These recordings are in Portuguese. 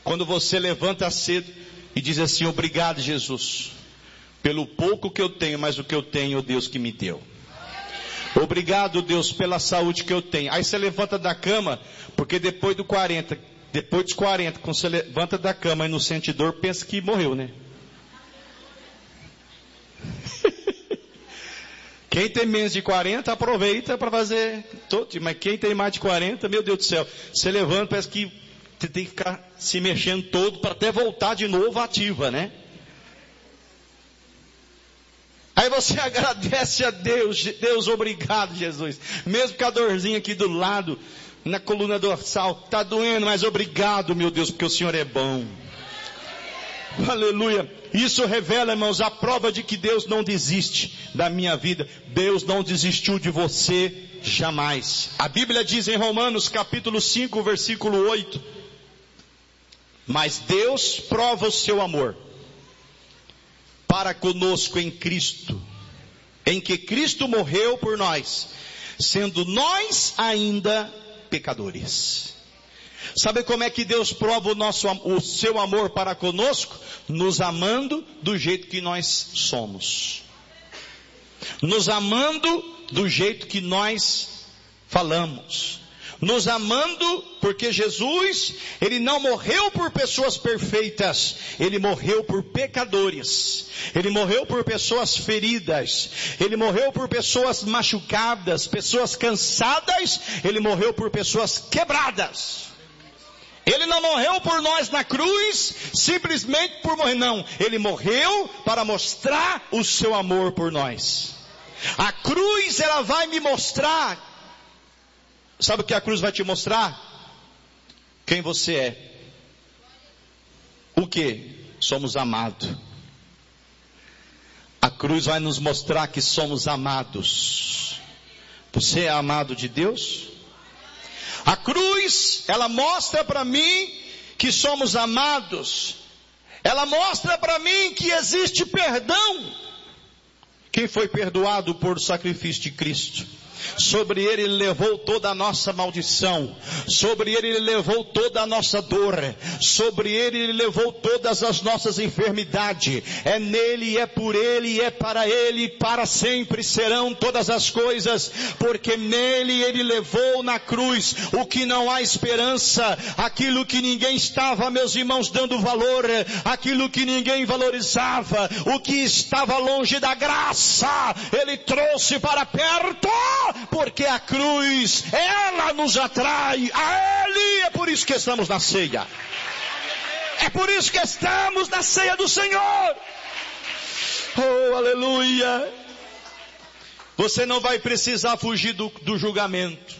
quando você levanta cedo e diz assim: obrigado, Jesus, pelo pouco que eu tenho, mas o que eu tenho, Deus que me deu. Obrigado, Deus, pela saúde que eu tenho. Aí você levanta da cama, porque depois dos 40, quando você levanta da cama e não sente dor, pensa que morreu, né? Quem tem menos de 40, aproveita para fazer todo, mas quem tem mais de 40, meu Deus do céu, você levanta, parece que você tem que ficar se mexendo todo para até voltar de novo ativa, né? Aí você agradece a Deus: Deus, obrigado, Jesus. Mesmo com a dorzinha aqui do lado, na coluna dorsal, está doendo, mas obrigado, meu Deus, porque o Senhor é bom. Aleluia. Isso revela, irmãos, a prova de que Deus não desiste da minha vida. Deus não desistiu de você jamais. A Bíblia diz em Romanos capítulo 5, versículo 8: mas Deus prova o seu amor para conosco em Cristo, em que Cristo morreu por nós, sendo nós ainda pecadores. Sabe como é que Deus prova o seu amor para conosco? Nos amando do jeito que nós somos. Nos amando do jeito que nós falamos. Nos amando porque Jesus, Ele não morreu por pessoas perfeitas. Ele morreu por pecadores. Ele morreu por pessoas feridas. Ele morreu por pessoas machucadas, pessoas cansadas. Ele morreu por pessoas quebradas. Ele não morreu por nós na cruz, simplesmente por morrer, não. Ele morreu para mostrar o seu amor por nós. A cruz, ela vai me mostrar. Sabe o que a cruz vai te mostrar? Quem você é. O que? Somos amados. A cruz vai nos mostrar que somos amados. Você é amado de Deus? A cruz, ela mostra para mim que somos amados. Ela mostra para mim que existe perdão. Quem foi perdoado por sacrifício de Cristo? Sobre ele levou toda a nossa maldição, sobre ele levou toda a nossa dor, sobre ele levou todas as nossas enfermidades. É nele, é por ele, é para ele, para sempre serão todas as coisas, porque nele ele levou na cruz o que não há esperança, aquilo que ninguém estava, meus irmãos, dando valor, aquilo que ninguém valorizava, o que estava longe da graça, ele trouxe para perto. Porque a cruz, ela nos atrai a Ele. É por isso que estamos na ceia. É por isso que estamos na ceia do Senhor. Oh, aleluia. Você não vai precisar fugir do julgamento.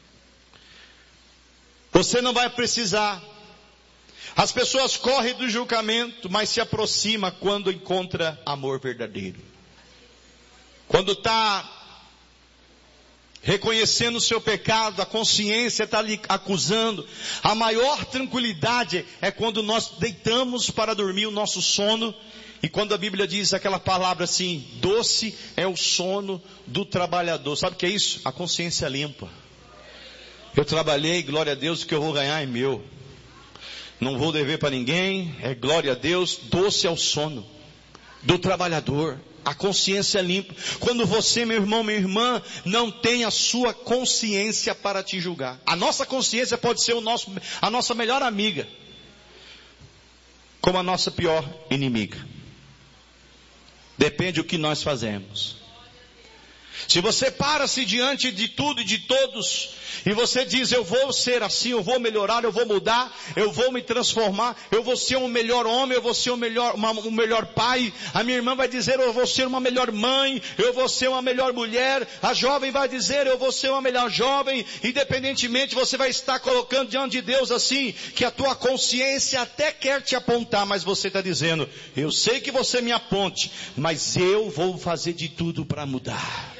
Você não vai precisar. As pessoas correm do julgamento, mas se aproxima quando encontra amor verdadeiro. Quando está reconhecendo o seu pecado, a consciência está lhe acusando. A maior tranquilidade é quando nós deitamos para dormir o nosso sono. E quando a Bíblia diz aquela palavra assim: doce é o sono do trabalhador. Sabe o que é isso? A consciência limpa. Eu trabalhei, glória a Deus, o que eu vou ganhar é meu. Não vou dever para ninguém, é glória a Deus. Doce é o sono do trabalhador. A consciência limpa. Quando você, meu irmão, minha irmã, não tem a sua consciência para te julgar. A nossa consciência pode ser a nossa melhor amiga, como a nossa pior inimiga. Depende do que nós fazemos. Se você para-se diante de tudo e de todos, e você diz: eu vou ser assim, eu vou melhorar, eu vou mudar, eu vou me transformar, eu vou ser um melhor homem, eu vou ser um melhor pai. A minha irmã vai dizer: eu vou ser uma melhor mãe, eu vou ser uma melhor mulher. A jovem vai dizer: eu vou ser uma melhor jovem. Independentemente, você vai estar colocando diante de Deus assim, que a tua consciência até quer te apontar, mas você está dizendo: eu sei que você me aponte, mas eu vou fazer de tudo para mudar.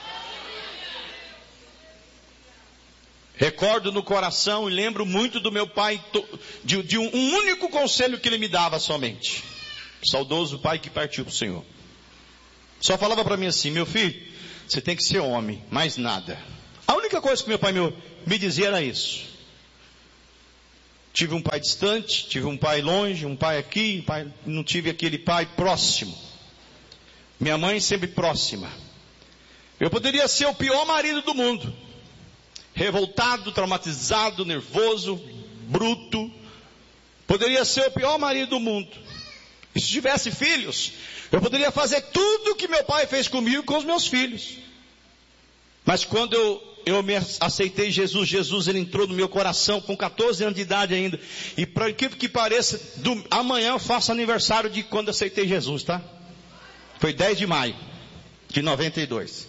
Recordo no coração e lembro muito do meu pai, de um único conselho que ele me dava somente. O saudoso pai que partiu para o Senhor. Só falava para mim assim: meu filho, você tem que ser homem, mais nada. A única coisa que meu pai me dizia era isso. Tive um pai distante, tive um pai longe, um pai aqui, não tive aquele pai próximo. Minha mãe sempre próxima. Eu poderia ser o pior marido do mundo. Revoltado, traumatizado, nervoso, bruto. Poderia ser o pior marido do mundo. E se tivesse filhos, eu poderia fazer tudo que meu pai fez comigo com os meus filhos. Mas quando eu me aceitei Jesus, ele entrou no meu coração com 14 anos de idade ainda. E para incrível que pareça, amanhã eu faço aniversário de quando eu aceitei Jesus, tá? Foi 10 de maio de 92.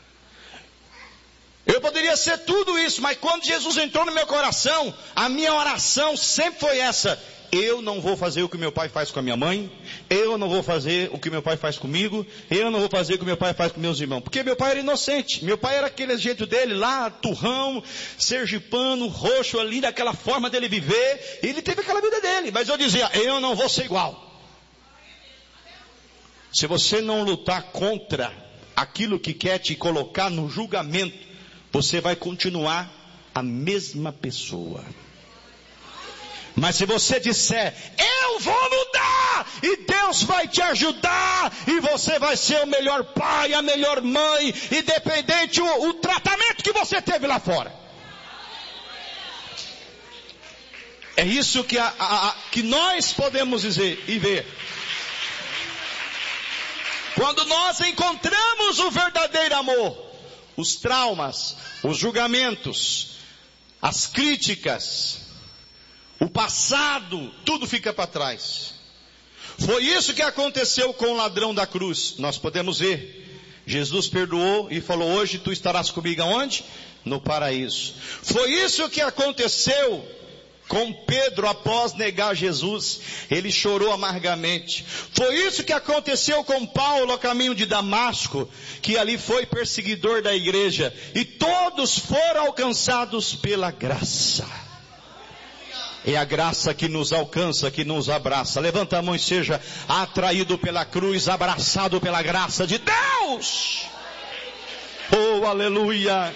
Eu poderia ser tudo isso, mas quando Jesus entrou no meu coração, a minha oração sempre foi essa: eu não vou fazer o que meu pai faz com a minha mãe, eu não vou fazer o que meu pai faz comigo, eu não vou fazer o que meu pai faz com meus irmãos. Porque meu pai era inocente, meu pai era aquele jeito dele lá, turrão, sergipano, roxo ali, daquela forma dele viver, e ele teve aquela vida dele, mas eu dizia, eu não vou ser igual. Se você não lutar contra aquilo que quer te colocar no julgamento, você vai continuar a mesma pessoa. Mas se você disser, eu vou mudar, e Deus vai te ajudar, e você vai ser o melhor pai, a melhor mãe, independente o tratamento que você teve lá fora. É isso que nós podemos dizer e ver. Quando nós encontramos o verdadeiro amor, os traumas, os julgamentos, as críticas, o passado, tudo fica para trás. Foi isso que aconteceu com o ladrão da cruz. Nós podemos ver. Jesus perdoou e falou, hoje tu estarás comigo aonde? No paraíso. Foi isso que aconteceu com Pedro após negar Jesus. Ele chorou amargamente. Foi isso que aconteceu com Paulo a caminho de Damasco, que ali foi perseguidor da igreja. E todos foram alcançados pela graça. É a graça que nos alcança, que nos abraça. Levanta a mão e seja atraído pela cruz, abraçado pela graça de Deus. Oh, aleluia.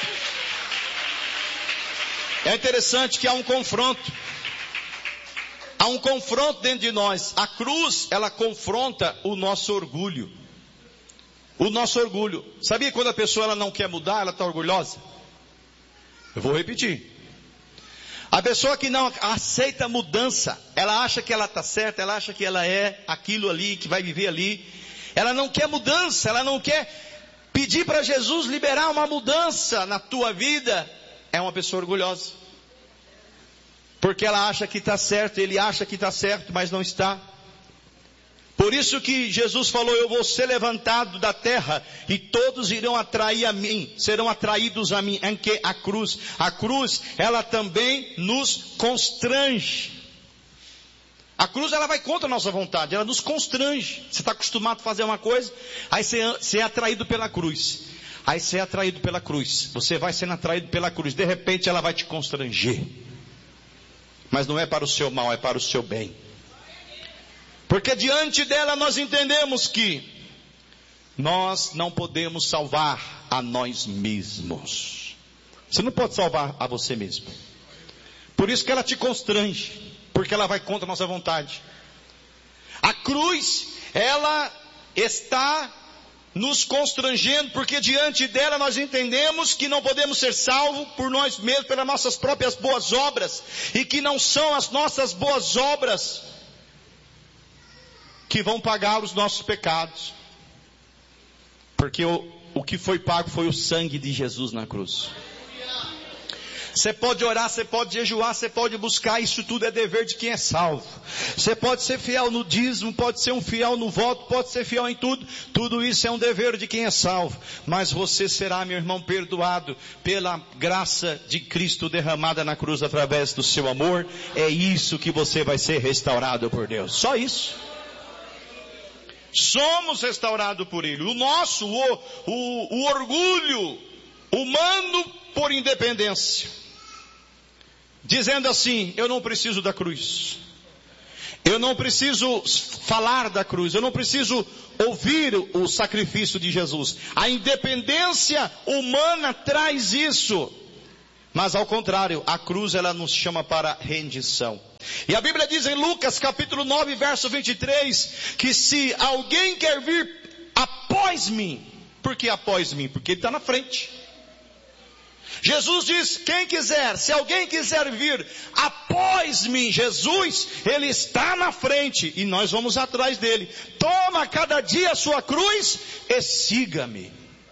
É interessante que há um confronto. Há um confronto dentro de nós. A cruz, ela confronta o nosso orgulho. O nosso orgulho. Sabia quando a pessoa ela não quer mudar, ela está orgulhosa? Eu vou repetir. A pessoa que não aceita mudança, ela acha que ela está certa, ela acha que ela é aquilo ali, que vai viver ali. Ela não quer mudança, ela não quer pedir para Jesus liberar uma mudança na tua vida. É uma pessoa orgulhosa. Porque ela acha que está certo, ele acha que está certo, mas não está. Por isso que Jesus falou, eu vou ser levantado da terra e todos irão atrair a mim, serão atraídos a mim. Em que a cruz, ela também nos constrange. A cruz, ela vai contra a nossa vontade, ela nos constrange. Você está acostumado a fazer uma coisa, aí você é atraído pela cruz. Aí você é atraído pela cruz, você vai sendo atraído pela cruz, de repente ela vai te constranger. Mas não é para o seu mal, é para o seu bem. Porque diante dela nós entendemos que nós não podemos salvar a nós mesmos. Você não pode salvar a você mesmo. Por isso que ela te constrange, porque ela vai contra a nossa vontade. A cruz, ela está nos constrangendo, porque diante dela nós entendemos que não podemos ser salvos por nós mesmos, pelas nossas próprias boas obras, e que não são as nossas boas obras que vão pagar os nossos pecados. Porque o que foi pago foi o sangue de Jesus na cruz. Você pode orar, você pode jejuar, você pode buscar, isso tudo é dever de quem é salvo. Você pode ser fiel no dízimo, pode ser um fiel no voto, pode ser fiel em tudo. Tudo isso é um dever de quem é salvo. Mas você será, meu irmão, perdoado pela graça de Cristo derramada na cruz através do seu amor. É isso que você vai ser restaurado por Deus. Só isso. Somos restaurados por Ele. O orgulho humano por independência. Dizendo assim, eu não preciso da cruz. Eu não preciso falar da cruz. Eu não preciso ouvir o sacrifício de Jesus. A independência humana traz isso. Mas ao contrário, a cruz ela nos chama para rendição. E a Bíblia diz em Lucas capítulo 9, verso 23, que se alguém quer vir após mim, por que após mim? Porque ele está na frente. Jesus diz, quem quiser, se alguém quiser vir após mim, Jesus, ele está na frente e nós vamos atrás dele. Toma cada dia a sua cruz e siga-me.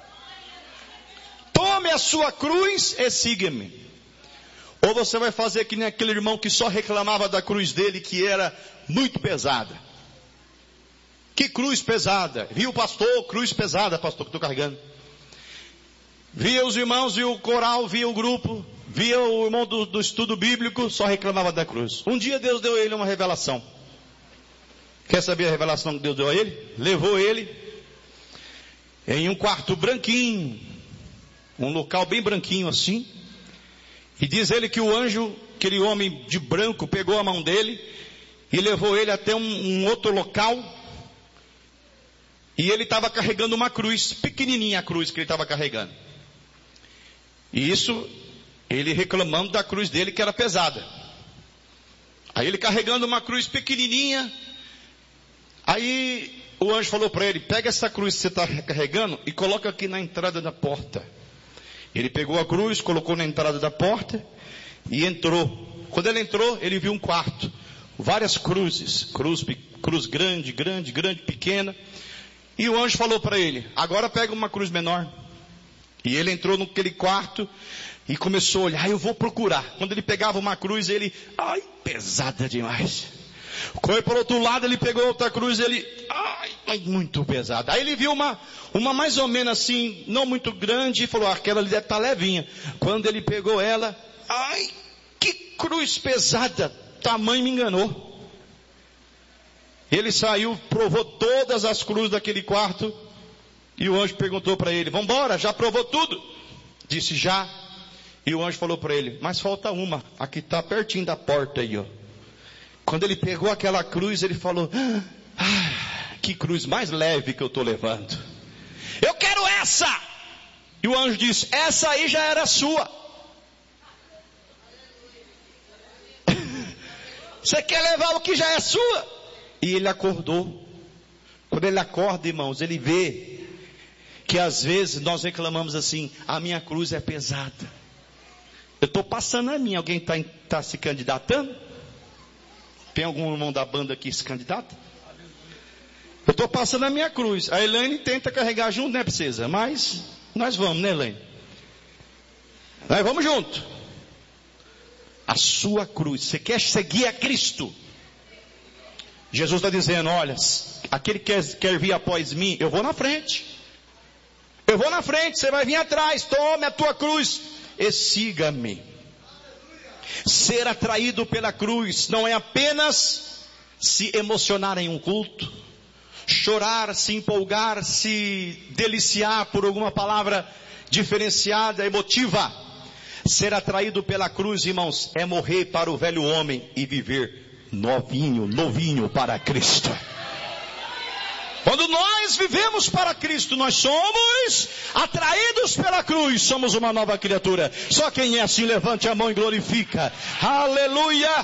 Tome a sua cruz e siga-me. Ou você vai fazer que nem aquele irmão que só reclamava da cruz dele, que era muito pesada. Que cruz pesada. Viu o pastor, cruz pesada, pastor, que estou carregando. Via os irmãos, via o coral, via o grupo, via o irmão do estudo bíblico, só reclamava da cruz. Um dia Deus deu a ele uma revelação. Quer saber a revelação que Deus deu a ele? Levou ele em um quarto branquinho, um local bem branquinho assim, e diz ele que o anjo, aquele homem de branco, pegou a mão dele e levou ele até um outro local, e ele estava carregando uma cruz, pequenininha a cruz que ele estava carregando. E isso, ele reclamando da cruz dele que era pesada. Aí ele carregando uma cruz pequenininha, aí o anjo falou para ele, pega essa cruz que você está carregando e coloca aqui na entrada da porta. Ele pegou a cruz, colocou na entrada da porta e entrou. Quando ele entrou, ele viu um quarto, várias cruzes, cruz grande, pequena. E o anjo falou para ele, agora pega uma cruz menor. E ele entrou naquele quarto e começou a olhar, eu vou procurar. Quando ele pegava uma cruz, ele, ai, pesada demais. Foi para o outro lado, ele pegou outra cruz, ele, ai, muito pesada. Aí ele viu uma mais ou menos assim, não muito grande, e falou, aquela ali deve estar levinha. Quando ele pegou ela, ai, que cruz pesada, tamanho me enganou. Ele saiu, provou todas as cruzes daquele quarto, e o anjo perguntou para ele, vamos embora, já provou tudo? Disse, já. E o anjo falou para ele, mas falta uma, aqui está pertinho da porta aí, ó. Quando ele pegou aquela cruz, ele falou, que cruz mais leve que eu estou levando. Eu quero essa! E o anjo disse, essa aí já era sua. Você quer levar o que já é sua? E ele acordou. Quando ele acorda, irmãos, ele vê que às vezes nós reclamamos assim, a minha cruz é pesada. Eu estou passando a minha, alguém está se candidatando? Tem algum irmão da banda aqui se candidata? Eu estou passando a minha cruz. A Elaine tenta carregar junto, né, princesa? Mas nós vamos, né, Elaine? Nós vamos junto. A sua cruz. Você quer seguir a Cristo? Jesus está dizendo, olha, aquele que quer vir após mim, eu vou na frente. Eu vou na frente, você vai vir atrás, tome a tua cruz e siga-me. Ser atraído pela cruz não é apenas se emocionar em um culto, chorar, se empolgar, se deliciar por alguma palavra diferenciada, emotiva. Ser atraído pela cruz, irmãos, é morrer para o velho homem e viver novinho para Cristo. Quando nós vivemos para Cristo, nós somos atraídos pela cruz, somos uma nova criatura. Só quem é assim, levante a mão e glorifica. Aleluia!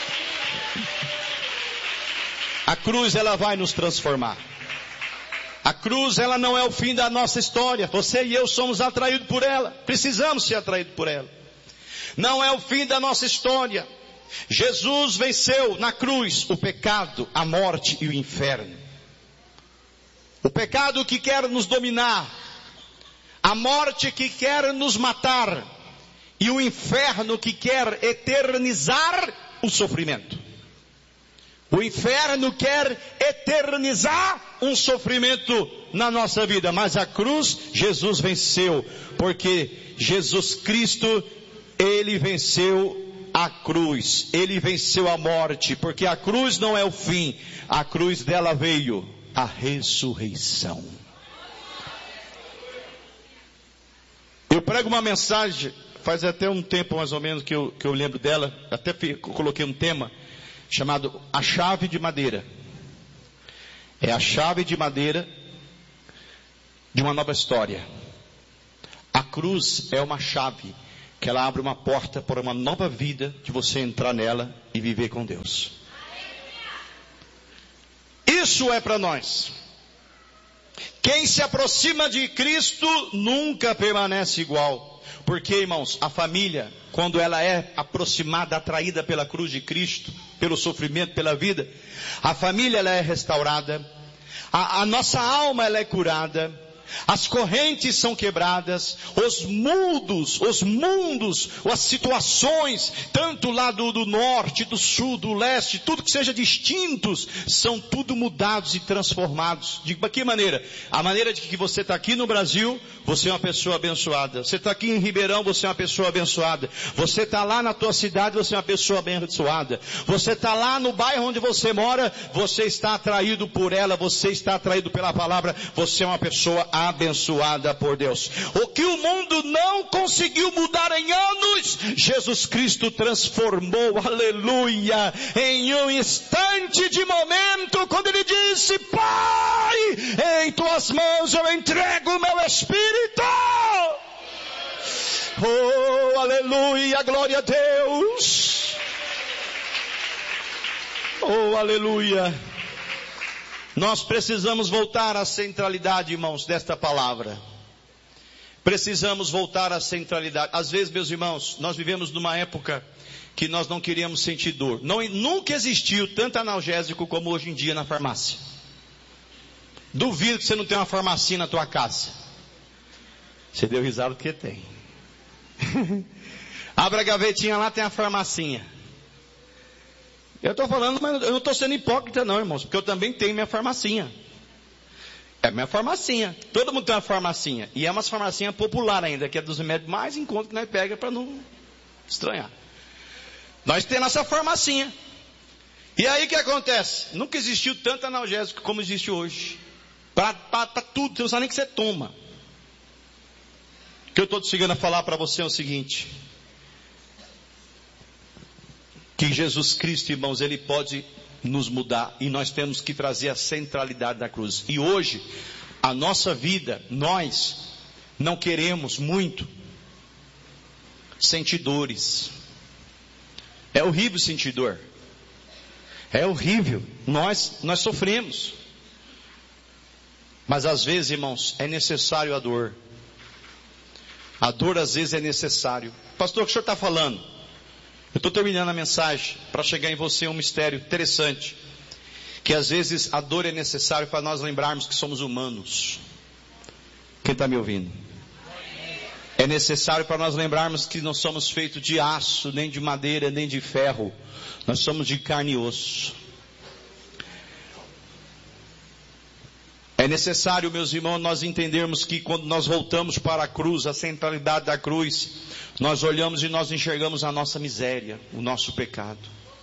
A cruz, ela vai nos transformar. A cruz, ela não é o fim da nossa história. Você e eu somos atraídos por ela. Precisamos ser atraídos por ela. Não é o fim da nossa história. Jesus venceu na cruz o pecado, a morte e o inferno. O pecado que quer nos dominar, a morte que quer nos matar e o inferno que quer eternizar o sofrimento. O inferno quer eternizar um sofrimento na nossa vida, mas a cruz Jesus venceu, porque Jesus Cristo, Ele venceu a cruz, Ele venceu a morte, porque a cruz não é o fim, a cruz dela veio a ressurreição. Eu prego uma mensagem, faz até um tempo mais ou menos que eu lembro dela, até coloquei um tema, chamado A Chave de Madeira. É a chave de madeira de uma nova história. A cruz é uma chave que ela abre uma porta para uma nova vida, de você entrar nela e viver com Deus. Isso é para nós. Quem se aproxima de Cristo nunca permanece igual. Porque, irmãos, a família, quando ela é aproximada, atraída pela cruz de Cristo, pelo sofrimento, pela vida, a família ela é restaurada, a nossa alma ela é curada, as correntes são quebradas, os mundos, as situações, tanto lá do norte, do sul, do leste, tudo que seja distintos, são tudo mudados e transformados. De que maneira? A maneira de que você está aqui no Brasil, você é uma pessoa abençoada. Você está aqui em Ribeirão, você é uma pessoa abençoada. Você está lá na tua cidade, você é uma pessoa abençoada. Você está lá no bairro onde você mora, você está atraído por ela, você está atraído pela palavra, você é uma pessoa abençoada por Deus. O que o mundo não conseguiu mudar em anos, Jesus Cristo transformou, aleluia, em um instante de momento, quando Ele disse: Pai, em tuas mãos eu entrego o meu Espírito. Oh, aleluia, glória a Deus. Oh, aleluia. Nós precisamos voltar à centralidade, irmãos, desta palavra. Precisamos voltar à centralidade. Às vezes, meus irmãos, nós vivemos numa época que nós não queríamos sentir dor. Nunca existiu tanto analgésico como hoje em dia na farmácia. Duvido que você não tenha uma farmacinha na tua casa. Você deu risada porque tem. Abre a gavetinha lá, tem a farmacinha. Eu estou falando, mas eu não estou sendo hipócrita não, irmãos, porque eu também tenho minha farmacinha. É minha farmacinha. Todo mundo tem uma farmacinha. E é uma farmacinha popular ainda, que é dos remédios mais em conta que nós pega para não estranhar. Nós temos nossa farmacinha. E aí o que acontece? Nunca existiu tanto analgésico como existe hoje. Para tudo, você não sabe nem que você toma. O que eu estou chegando a falar para você é o seguinte: que Jesus Cristo, irmãos, Ele pode nos mudar, e nós temos que trazer a centralidade da cruz. E hoje, a nossa vida, nós não queremos muito sentir dores. É horrível sentir dor. É horrível. Nós sofremos. Mas às vezes, irmãos, é necessário a dor. A dor às vezes é necessário. Pastor, o que o senhor está falando? Eu estou terminando a mensagem para chegar em você um mistério interessante. Que às vezes a dor é necessária para nós lembrarmos que somos humanos. Quem está me ouvindo? É necessário para nós lembrarmos que não somos feitos de aço, nem de madeira, nem de ferro. Nós somos de carne e osso. É necessário, meus irmãos, nós entendermos que quando nós voltamos para a cruz, a centralidade da cruz, nós olhamos e nós enxergamos a nossa miséria, o nosso pecado.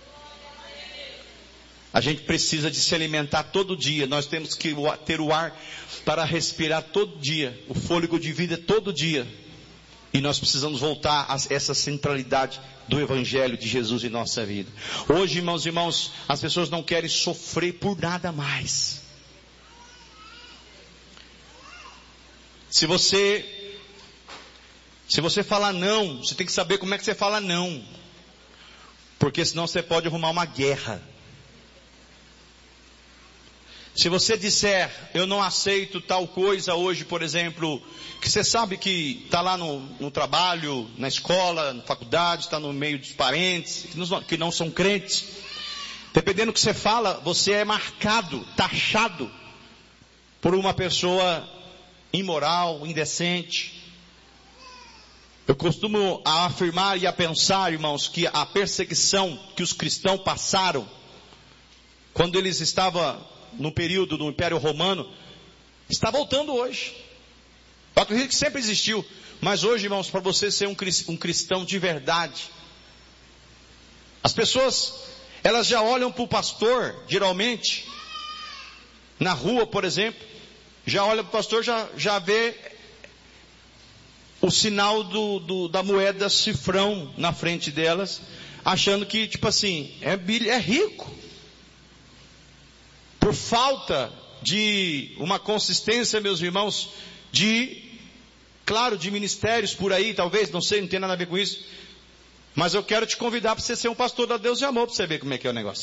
A gente precisa de se alimentar todo dia, nós temos que ter o ar para respirar todo dia, o fôlego de vida todo dia. E nós precisamos voltar a essa centralidade do Evangelho de Jesus em nossa vida. Hoje, irmãos, as pessoas não querem sofrer por nada mais. Se você falar não, você tem que saber como é que você fala não. Porque senão você pode arrumar uma guerra. Se você disser, eu não aceito tal coisa hoje, por exemplo, que você sabe que está lá no trabalho, na escola, na faculdade, está no meio dos parentes, que não são crentes. Dependendo do que você fala, você é marcado, taxado por uma pessoa imoral, indecente. Eu costumo afirmar e a pensar, irmãos, que a perseguição que os cristãos passaram, quando eles estavam no período do Império Romano, está voltando hoje. Eu acredito que sempre existiu, mas hoje, irmãos, para você ser um cristão de verdade, as pessoas, elas já olham para o pastor, geralmente, na rua, por exemplo, já olha para o pastor, já vê o sinal da moeda cifrão na frente delas, achando que, tipo assim, é rico. Por falta de uma consistência, meus irmãos, de Claro, de ministérios por aí, talvez, não sei, não tem nada a ver com isso. Mas eu quero te convidar para você ser um pastor da Deus de Amor, para você ver como é que é o negócio.